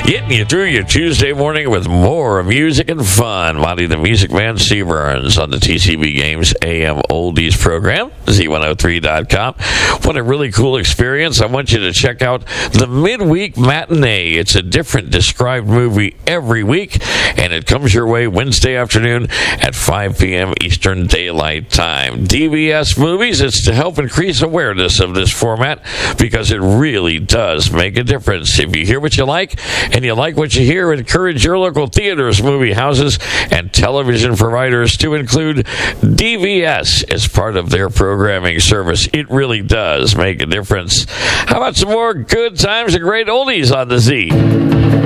Getting you through your Tuesday morning with more music and fun. Monty the Music Man, Steve Burns on the TCB Games AM Oldies program, Z103.com. What a really cool experience. I want you to check out the Midweek Matinee. It's a different described movie every week, and it comes your way Wednesday afternoon at 5 p.m. Eastern Daylight Time. DVS Movies, it's to help increase awareness of this format because it really does make a difference. If you hear what you like and you like what you hear, encourage your local theaters, movie houses, and television providers to include DVS as part of their programming service. It really does make a difference. How about some more good times and great oldies on the Z?